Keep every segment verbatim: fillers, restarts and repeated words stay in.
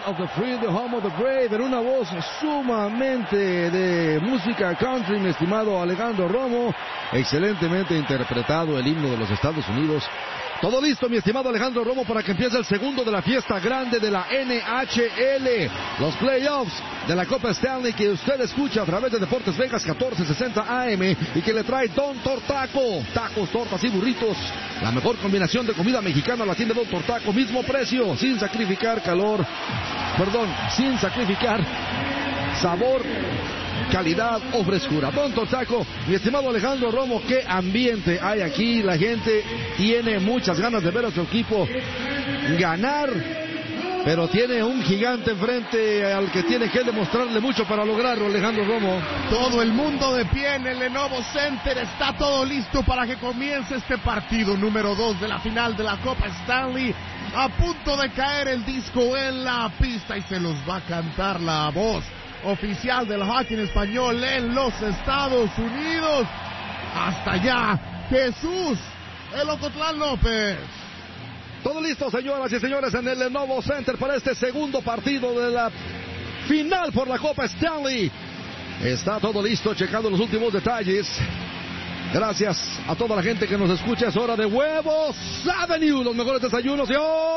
of the free, the home of the brave, en una voz sumamente de música country, mi estimado Alejandro Romo, excelentemente interpretado el himno de los Estados Unidos. Todo listo, mi estimado Alejandro Romo, para que empiece el segundo de la fiesta grande de la N H L, los playoffs de la Copa Stanley, que usted escucha a través de Deportes Vegas catorce sesenta A M y que le trae Don Tortaco, tacos, tortas y burritos. La mejor combinación de comida mexicana la tiene Don Tortaco, mismo precio, sin sacrificar calor, perdón, sin sacrificar sabor, calidad o frescura. Don Tortaco, mi estimado Alejandro Romo, qué ambiente hay aquí. La gente tiene muchas ganas de ver a su equipo ganar, pero tiene un gigante enfrente al que tiene que demostrarle mucho para lograrlo, Alejandro Romo. Todo el mundo de pie en el Lenovo Center, está todo listo para que comience este partido número dos de la final de la Copa Stanley. A punto de caer el disco en la pista y se los va a cantar la voz oficial del hockey en español en los Estados Unidos. Hasta allá, Jesús El Ocotlán López. Todo listo, señoras y señores, en el Lenovo Center para este segundo partido de la final por la Copa Stanley. Está todo listo, checando los últimos detalles. Gracias a toda la gente que nos escucha. Es hora de Huevos Avenue, los mejores desayunos. Y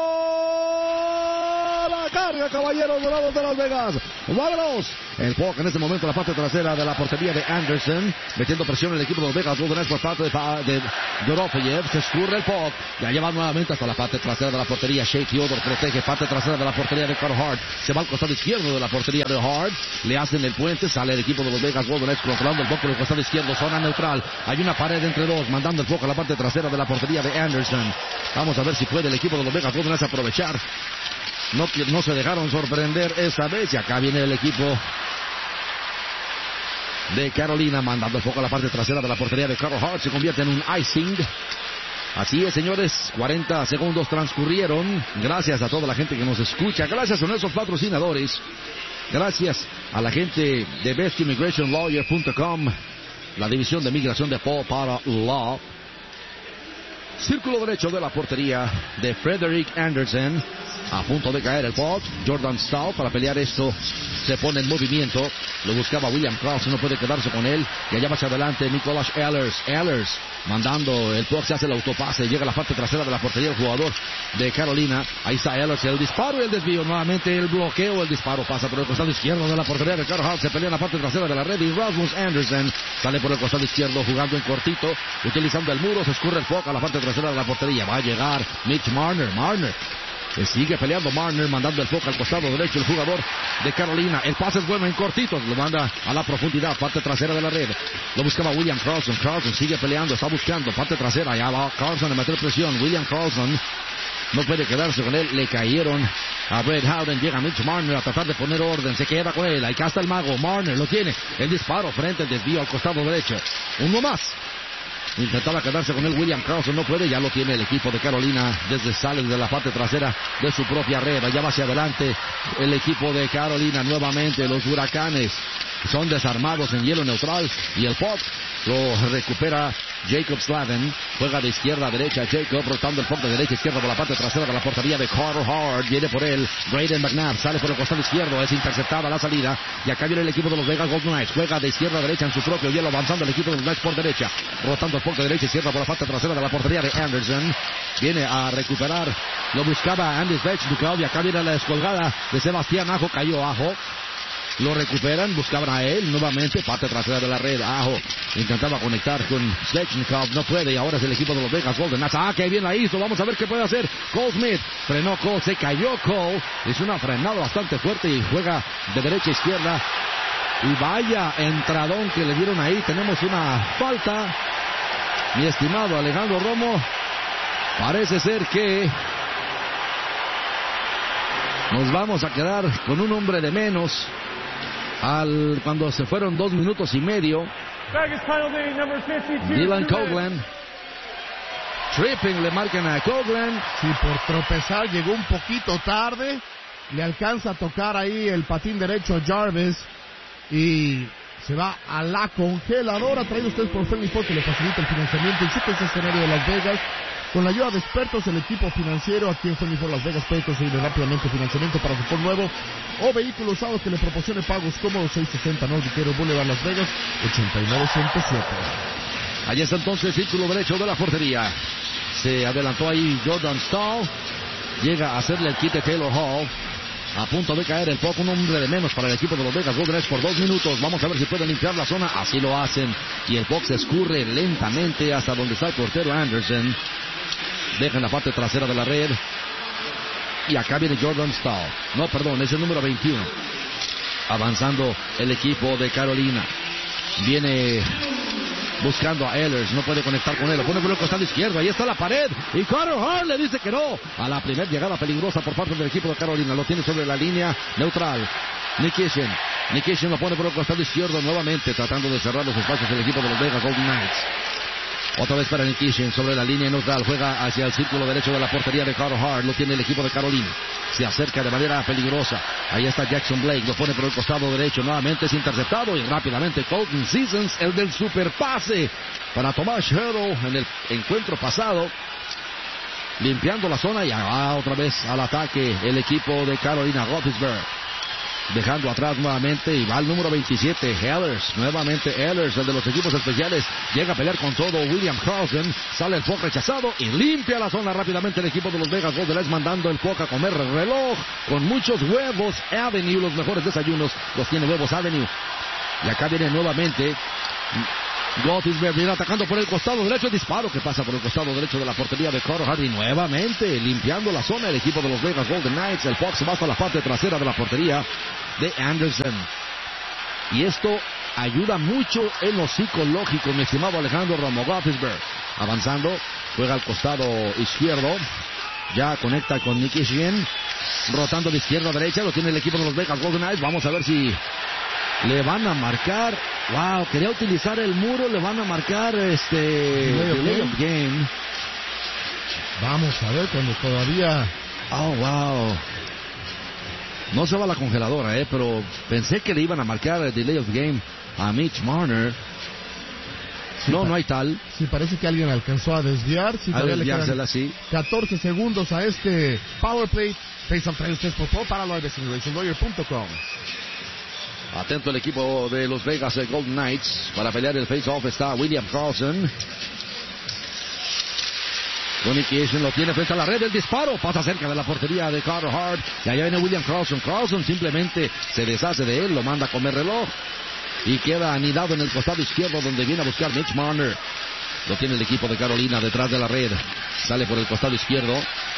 ¡oh! La carga, caballeros dorados de Las Vegas. ¡Vámonos! El puck en este momento, la parte trasera de la portería de Anderson, metiendo presión en el equipo de los Vegas Golden Knights por parte de, de Dorofeyev. Se escurre el puck, ya lleva nuevamente hasta la parte trasera de la portería. Shea Theodore protege, parte trasera de la portería de Carl Hart. Se va al costado izquierdo de la portería de Hart. Le hacen el puente, sale el equipo de los Vegas Golden Knights controlando el puck por el costado izquierdo, zona neutral. Hay una pared entre dos, mandando el puck a la parte trasera de la portería de Anderson. Vamos a ver si puede el equipo de los Vegas Golden Knights aprovechar. No, no se dejaron sorprender esta vez, y acá viene el equipo de Carolina mandando el foco a la parte trasera de la portería de Carl Hart. Se convierte en un icing. Así es, señores, cuarenta segundos transcurrieron. Gracias a toda la gente que nos escucha, gracias a nuestros patrocinadores, gracias a la gente de best immigration lawyer punto com, la división de migración de Paul para Law. Círculo derecho de la portería de Frederick Anderson. A punto de caer el puck. Jordan Stahl para pelear esto se pone en movimiento. Lo buscaba William Krause, no puede quedarse con él. Y allá va hacia adelante Nicholas Ehlers. Ehlers mandando el puck, se hace el autopase. Llega a la parte trasera de la portería el jugador de Carolina. Ahí está Ehlers, el disparo y el desvío. Nuevamente el bloqueo, el disparo pasa por el costado izquierdo de la portería de Carl Hart. Se pelea en la parte trasera de la red y Rasmus Anderson sale por el costado izquierdo jugando en cortito, utilizando el muro. Se escurre el puck a la parte trasera de la portería. Va a llegar Mitch Marner. Marner sigue peleando, Marner mandando el foco al costado derecho el jugador de Carolina. El pase es bueno en cortitos, lo manda a la profundidad, parte trasera de la red. Lo buscaba William Karlsson. Karlsson sigue peleando, está buscando parte trasera. Allá va Karlsson a meter presión. William Karlsson no puede quedarse con él. Le cayeron a Brett Howden. Llega Mitch Marner a tratar de poner orden. Se queda con él. Ahí está el mago. Marner lo tiene. El disparo frente al desvío al costado derecho. Uno más. Intentaba quedarse con él William Karlsson, no puede, ya lo tiene el equipo de Carolina desde sale de la parte trasera de su propia red. Allá va hacia adelante el equipo de Carolina nuevamente. Los Huracanes son desarmados en hielo neutral y el puck lo recupera Jacob Slavin. Juega de izquierda a derecha Jacob, rotando el puck de derecha a izquierda por la parte trasera de la portería de Carl Hart. Viene por él Braden McNabb, sale por el costado izquierdo, es interceptada la salida. Y acá viene el equipo de los Vegas Golden Knights. Juega de izquierda a derecha en su propio hielo, avanzando el equipo de los Knights por derecha, rotando el puck de derecha a izquierda por la parte trasera de la portería de Anderson. Viene a recuperar, lo buscaba Andy Svechnikov y acá viene la descolgada de Sebastián Aho. Cayó Aho. Lo recuperan, buscaban a él nuevamente, parte trasera de la red. Aho intentaba conectar con Svechnikov, no puede, y ahora es el equipo de los Vegas Golden Knights. Ah, que bien la hizo, vamos a ver qué puede hacer Cole Smith. Frenó Cole, se cayó Cole, hizo una frenada bastante fuerte y juega de derecha a izquierda. Y vaya entradón que le dieron ahí, tenemos una falta. Mi estimado Alejandro Romo, parece ser que nos vamos a quedar con un hombre de menos al cuando se fueron dos minutos y medio. Dylan Coghlan. Tripping le marcan a Coghlan. Sí, por tropezar llegó un poquito tarde. Le alcanza a tocar ahí el patín derecho a Jarvis. Y se va a la congeladora. Traído ustedes por Friendly Sport, que le facilita el financiamiento. Y este es el escenario de Las Vegas. Con la ayuda de expertos, el equipo financiero aquí en Friendly for Las Vegas puede conseguir rápidamente financiamiento para su Ford nuevo o vehículo usado que le proporcione pagos cómodos. Seiscientos sesenta North Decatur Boulevard, Las Vegas, ochenta y nueve ciento siete. Allí está entonces el círculo derecho de la portería. Se adelantó ahí Jordan Stahl. Llega a hacerle el quite Taylor Hall. A punto de caer el puck, un hombre de menos para el equipo de los Vegas Golden Knights por dos minutos. Vamos a ver si pueden limpiar la zona. Así lo hacen. Y el puck se escurre lentamente hasta donde está el portero Anderson. Deja en la parte trasera de la red. Y acá viene Jordan Stahl. No, perdón, es el número veintiuno. Avanzando el equipo de Carolina. Viene buscando a Ehlers, no puede conectar con él, lo pone por el costado izquierdo, ahí está la pared, y Carter Hart le dice que no, a la primera llegada peligrosa por parte del equipo de Carolina, lo tiene sobre la línea neutral, Nikishin, Nikishin lo pone por el costado izquierdo nuevamente, tratando de cerrar los espacios del equipo de los Vegas Golden Knights. Otra vez para Nikishin sobre la línea neutral, juega hacia el círculo derecho de la portería de Carter Hart, lo tiene el equipo de Carolina. Se acerca de manera peligrosa. Ahí está Jackson Blake, lo pone por el costado derecho, nuevamente es interceptado y rápidamente Colton Sissons, el del superpase para Tomas Hertl en el encuentro pasado, limpiando la zona y va otra vez al ataque el equipo de Carolina. Roethlisberger dejando atrás nuevamente y va el número veintisiete, Ehlers, nuevamente Ehlers, el de los equipos especiales, llega a pelear con todo William Carlson, sale el puck rechazado y limpia la zona rápidamente el equipo de los Vegas Golden Knights, mandando el puck a comer el reloj con muchos huevos. Avenue, los mejores desayunos los tiene Huevos Avenue. Y acá viene nuevamente Roethlisberger, viene atacando por el costado derecho, el disparo que pasa por el costado derecho de la portería de Carter Hart y nuevamente limpiando la zona el equipo de los Vegas Golden Knights. El puck se va hasta la parte trasera de la portería de Anderson. Y esto ayuda mucho en lo psicológico, mi estimado Alejandro Romo. Roethlisberger avanzando, juega al costado izquierdo, ya conecta con Nikishin, rotando de izquierda a derecha, lo tiene el equipo de los Vegas Golden Knights. Vamos a ver si le van a marcar. Wow, quería utilizar el muro, le van a marcar este delay of game. Vamos a ver cuando todavía. Oh, wow. No se va a la congeladora, eh, pero pensé que le iban a marcar el delay of game a Mitch Marner. Sí, no, no hay tal. Sí, parece que alguien alcanzó a desviar. Sí, a desviársela, sí. catorce segundos a este power play. Face-off trae ustedes por favor para Loy Racing Racing Lawyer punto com. Atento el equipo de los Vegas Golden Knights. Para pelear el face-off está William Carlson. Tony Kirsten lo tiene frente a la red. El disparo pasa cerca de la portería de Carter Hart. Y allá viene William Carlson. Carlson simplemente se deshace de él. Lo manda a comer reloj. Y queda anidado en el costado izquierdo donde viene a buscar Mitch Marner. Lo tiene el equipo de Carolina detrás de la red. Sale por el costado izquierdo.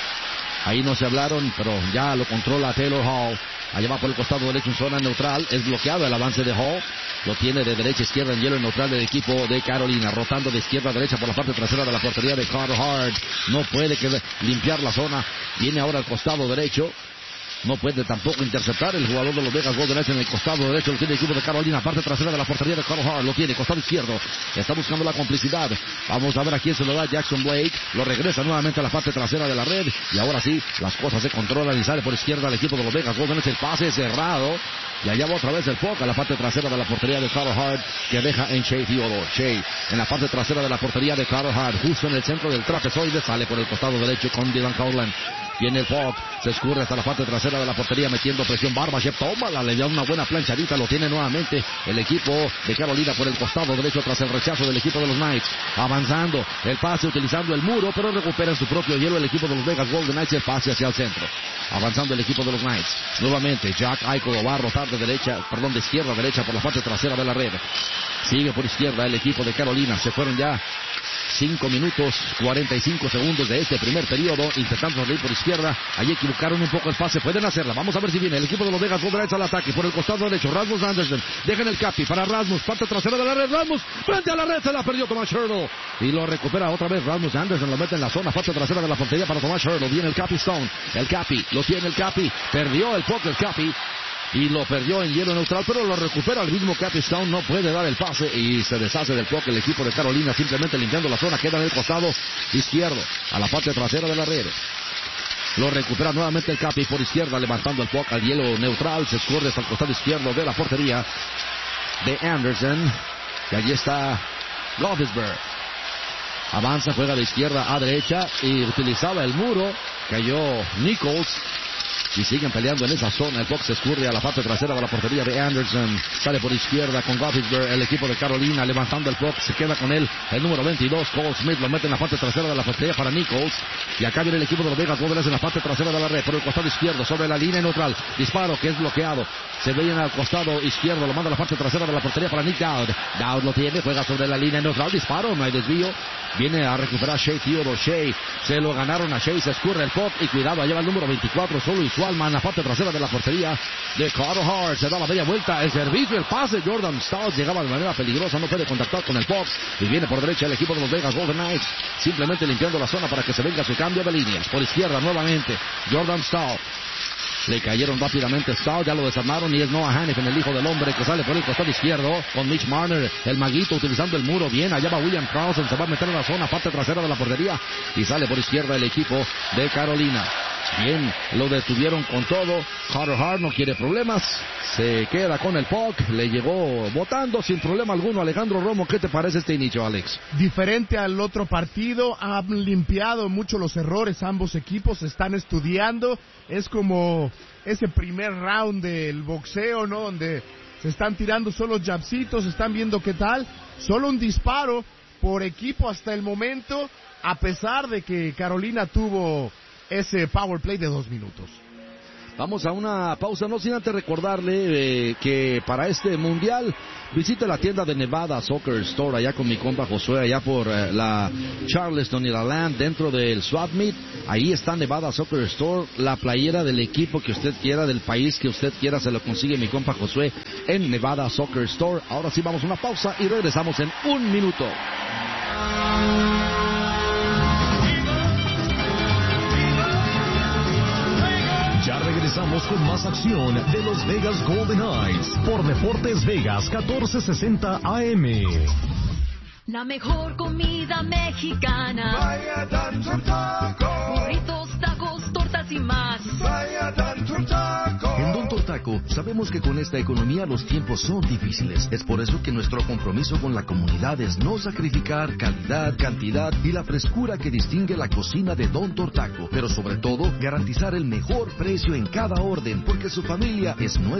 Ahí no se hablaron, pero ya lo controla Taylor Hall. Allá va por el costado derecho en zona neutral. Es bloqueado el avance de Hall. Lo tiene de derecha a izquierda en hielo neutral del equipo de Carolina. Rotando de izquierda a derecha por la parte trasera de la portería de Carter Hart. No puede que limpiar la zona. Viene ahora al costado derecho. No puede tampoco interceptar el jugador de los Vegas Golden Knights en el costado derecho. Lo tiene el equipo de Carolina. Parte trasera de la portería de Carter Hart. Lo tiene, costado izquierdo. Está buscando la complicidad. Vamos a ver a quién se lo da Jackson Blake. Lo regresa nuevamente a la parte trasera de la red. Y ahora sí, las cosas se controlan y sale por izquierda el equipo de los Vegas Golden Knights. El pase cerrado. Y allá va otra vez el puck a la parte trasera de la portería de Carter Hart, que deja en Shea Theodore. Shea en la parte trasera de la portería de Carter Hart, justo en el centro del trapezoide, sale por el costado derecho con Dylan Coghlan. Viene el puck, se escurre hasta la parte trasera de la portería, metiendo presión. Barbashev, tómala, le da una buena planchadita, lo tiene nuevamente el equipo de Carolina por el costado derecho tras el rechazo del equipo de los Knights. Avanzando, el pase utilizando el muro, pero recupera en su propio hielo el equipo de los Vegas Golden Knights, el pase hacia el centro. Avanzando el equipo de los Knights. Nuevamente, Jack Eichel lo va a rotar de derecha, perdón, de izquierda a derecha por la parte trasera de la red. Sigue por izquierda el equipo de Carolina. Se fueron ya cinco minutos, cuarenta y cinco segundos de este primer periodo. Intentando salir por izquierda. Allí equivocaron un poco el pase. Pueden hacerla. Vamos a ver si viene el equipo de los Vegas Golden Knights al ataque. Por el costado derecho, Rasmus Anderson. Dejan el capi para Rasmus. Parte trasera de la red. Rasmus frente a la red. Se la perdió Tomas Hertl. Y lo recupera otra vez Rasmus Anderson. Lo mete en la zona. Parte trasera de la portería para Tomas Hertl. Viene el capi Stone. El capi. Lo tiene el capi. Perdió el puck el capi. Y lo perdió en hielo neutral, pero lo recupera el mismo Capi Stone. No puede dar el pase y se deshace del puck el equipo de Carolina, simplemente limpiando la zona. Queda en el costado izquierdo, a la parte trasera de la red. Lo recupera nuevamente el Capi por izquierda, levantando el puck al hielo neutral. Se escurre hasta el costado izquierdo de la portería de Anderson. Y allí está Roethlisberger. Avanza, juega de izquierda a derecha y utilizaba el muro. Cayó Nichols. Y siguen peleando en esa zona. El puck se escurre a la parte trasera de la portería de Anderson. Sale por izquierda con Gothenburg. El equipo de Carolina levantando el puck. Se queda con él el número veintidós. Cole Smith lo mete en la parte trasera de la portería para Nichols. Y acá viene el equipo de los Vegas Golden Knights en la parte trasera de la red. Por el costado izquierdo sobre la línea neutral. Disparo que es bloqueado. Se ve en al costado izquierdo. Lo manda a la parte trasera de la portería para Nick Dowd. Dowd lo tiene. Juega sobre la línea neutral. Disparo. No hay desvío. Viene a recuperar Shea Theodore. Shea. Se lo ganaron a Shea. Se escurre el puck. Y cuidado. Lleva el número veinticuatro. Solo y su alma en la parte trasera de la portería de Carter Hart. Se da la media vuelta. El servicio. El pase. Jordan Stahl llegaba de manera peligrosa. No puede contactar con el puck. Y viene por derecha el equipo de los Vegas Golden Knights. Simplemente limpiando la zona para que se venga su cambio de línea. Por izquierda nuevamente. Jordan Stahl. Le cayeron rápidamente Stahl, ya lo desarmaron y es Noah Hannifin, el hijo del hombre, que sale por el costado izquierdo con Mitch Marner, el maguito utilizando el muro. Bien, allá va William Carlson, se va a meter en la zona, parte trasera de la portería y sale por izquierda el equipo de Carolina. Bien, lo detuvieron con todo. Carter Hart no quiere problemas, se queda con el puck, le llegó botando sin problema alguno. Alejandro Romo, ¿qué te parece este inicio, Alex? Diferente al otro partido, han limpiado mucho los errores, ambos equipos están estudiando, es como ese primer round del boxeo, ¿no? Donde se están tirando solo jabcitos, están viendo qué tal, solo un disparo por equipo hasta el momento, a pesar de que Carolina tuvo ese power play de dos minutos. Vamos a una pausa, no sin antes recordarle eh, que para este mundial visite la tienda de Nevada Soccer Store allá con mi compa Josué, allá por eh, la Charleston y la Land, dentro del Swap Meet. Ahí está Nevada Soccer Store, la playera del equipo que usted quiera, del país que usted quiera, se lo consigue mi compa Josué en Nevada Soccer Store. Ahora sí vamos a una pausa y regresamos en un minuto. Ya regresamos con más acción de los Vegas Golden Knights por Deportes Vegas catorce sesenta A M. La mejor comida mexicana. Vaya Tanto Taco. Burritos, tacos, tortas y más. Vaya Tanto Taco. En Don Tortaco sabemos que con esta economía los tiempos son difíciles. Es por eso que nuestro compromiso con la comunidad es no sacrificar calidad, cantidad y la frescura que distingue la cocina de Don Tortaco. Pero sobre todo, garantizar el mejor precio en cada orden, porque su familia es nuestra